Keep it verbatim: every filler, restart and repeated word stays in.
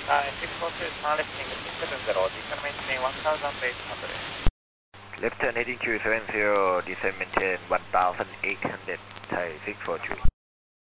Uh, six four two is now lifting seven zero, descend maintain one thousand eight hundred. Left turn heading to seven zero, descend maintain one thousand eight hundred, Thai six four three.